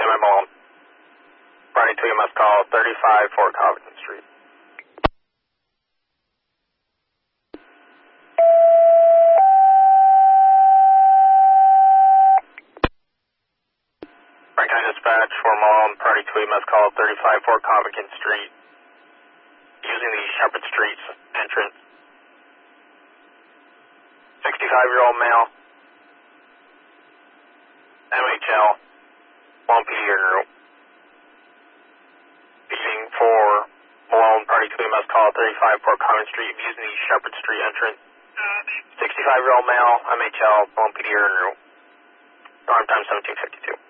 I'm on. Friday 2, you must call 35 Fort Covington Street. Frank County Dispatch, Fort Malone, Party 2, you must call 35 Fort Covington Street using the Shepherd Street entrance. 65-year-old male, MHL, Long PD or Neuro. Beating for Malone, Party 2, you must call 35 Fort Covington Street using the Shepherd Street entrance. 65-year-old male, MHL, Long PD or Neuro. Arm time 1752.